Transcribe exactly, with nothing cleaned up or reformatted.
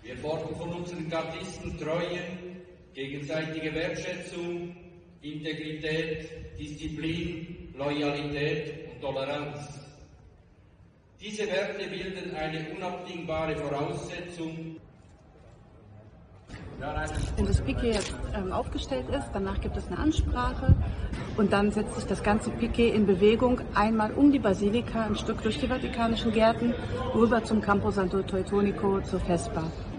Wir fordern von unseren Gardisten Treue, gegenseitige Wertschätzung, Integrität, Disziplin, Loyalität und Toleranz. Diese Werte bilden eine unabdingbare Voraussetzung. Wenn das Piquet jetzt ähm, aufgestellt ist, danach gibt es eine Ansprache und dann setzt sich das ganze Piquet in Bewegung einmal um die Basilika, ein Stück durch die vatikanischen Gärten, rüber zum Campo Santo Teutonico zur Vespa.